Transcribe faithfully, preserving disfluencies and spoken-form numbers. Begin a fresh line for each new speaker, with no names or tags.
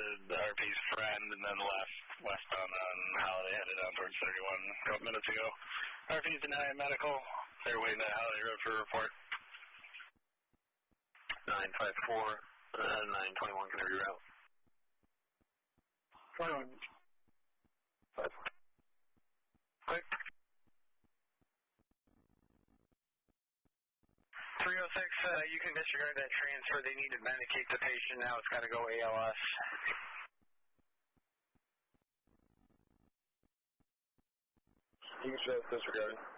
R P's friend, and then left westbound on Holiday, headed down towards thirty-one a couple minutes ago. R P's denying medical. They're waiting at Holiday Road for a report.
nine five four, uh, nine twenty-one, can I reroute?
twenty-one.
Five. Quick.
three oh six, uh, you can disregard that transfer. They need to medicate the patient now. It's got to go A L S.
You can show disregard.